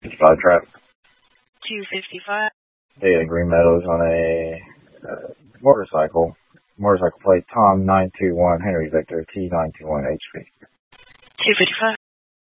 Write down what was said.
55 trap. 255. Data Green Meadows on a motorcycle. Motorcycle plate Tom 921 Henry Victor T921 HP. 255.